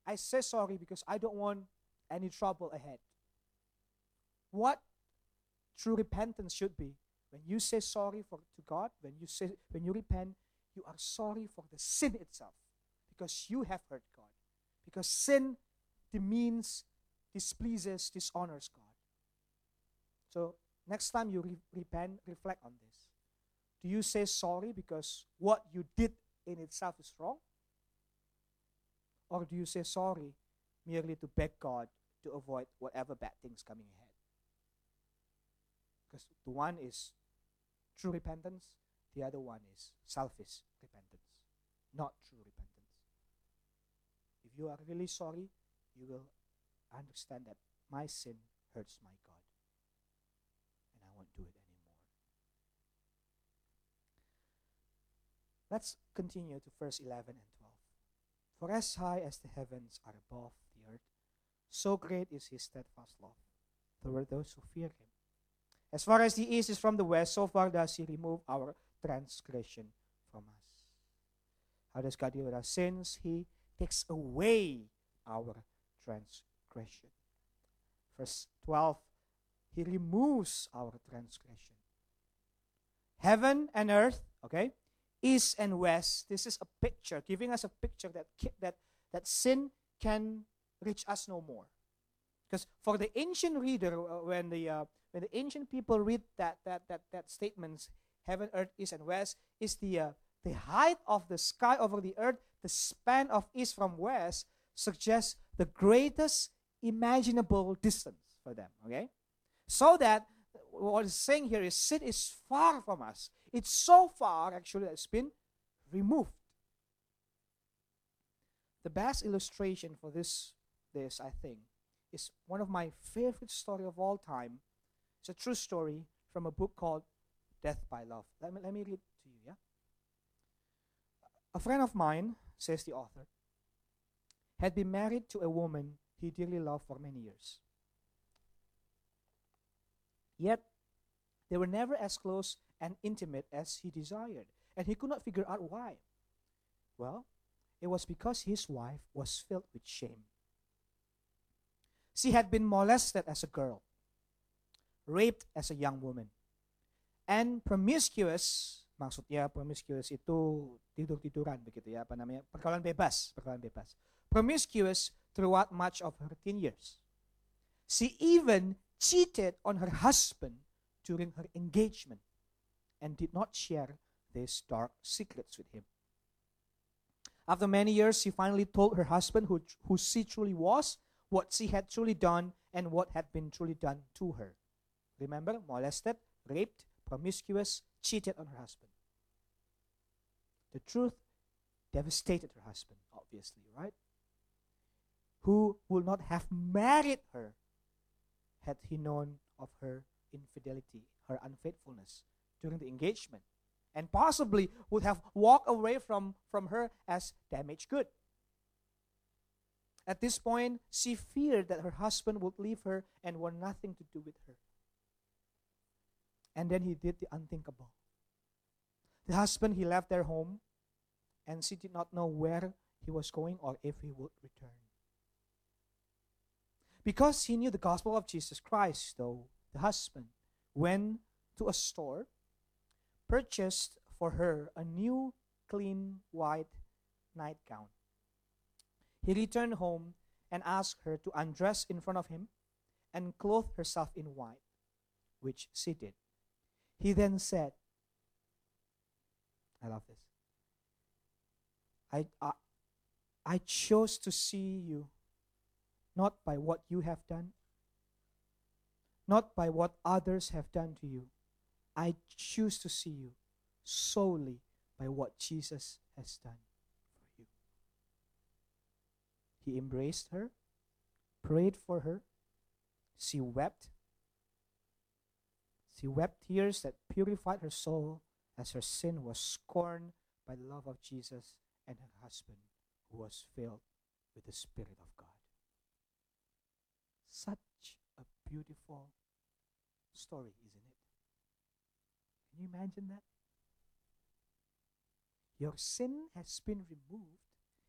I say sorry because I don't want any trouble ahead. What true repentance should be, when you say sorry to God, when you repent, you are sorry for the sin itself, because you have hurt God. Because sin demeans, displeases, dishonors God. So next time you repent, reflect on this. Do you say sorry because what you did in itself is wrong? Or do you say sorry merely to beg God to avoid whatever bad things coming ahead? Because the one is true repentance, the other one is selfish repentance, not true repentance. If you are really sorry, you will understand that my sin hurts my God, and I won't do it anymore. Let's continue to verse 11 and 12. For as high as the heavens are above the earth, so great is his steadfast love toward those who fear him. As far as the east is from the west, so far does he remove our transgression from us. How does God deal with our sins? He takes away our transgression. Verse 12, he removes our transgression. Heaven and earth, okay, east and west, this is a picture, giving us a picture that sin can reach us no more. Because for the ancient reader, when the ancient people read that statements, heaven, earth, east and west, is the height of the sky over the earth, the span of east from west suggests the greatest imaginable distance for them. Okay, so that what it's saying here is sin is far from us. It's so far actually that it's been removed. The best illustration for this I think, is one of my favorite story of all time. It's a true story from a book called Death by Love. Let me read it to you, yeah? A friend of mine, says the author, had been married to a woman he dearly loved for many years. Yet, they were never as close and intimate as he desired, and he could not figure out why. Well, it was because his wife was filled with shame. She had been molested as a girl, raped as a young woman, and promiscuous, maksudnya promiscuous itu tidur-tiduran begitu ya, apa namanya, pergaulan bebas. Promiscuous throughout much of her teen years. She even cheated on her husband during her engagement and did not share these dark secrets with him. After many years, she finally told her husband who she truly was, what she had truly done, and what had been truly done to her. Remember, molested, raped, promiscuous, cheated on her husband. The truth devastated her husband, obviously, right? Who would not have married her had he known of her infidelity, her unfaithfulness during the engagement, and possibly would have walked away from her as damaged good. At this point, she feared that her husband would leave her and want nothing to do with her. And then he did the unthinkable. The husband, he left their home, and she did not know where he was going or if he would return. Because he knew the gospel of Jesus Christ, though, the husband went to a store, purchased for her a new, clean, white nightgown. He returned home and asked her to undress in front of him and clothe herself in white, which she did. He then said, I love this, I chose to see you not by what you have done, not by what others have done to you. I choose to see you solely by what Jesus has done for you. He embraced her, prayed for her. She wept. She wept tears that purified her soul as her sin was scorned by the love of Jesus and her husband, who was filled with the Spirit of God. Such a beautiful story, isn't it? Can you imagine that? Your sin has been removed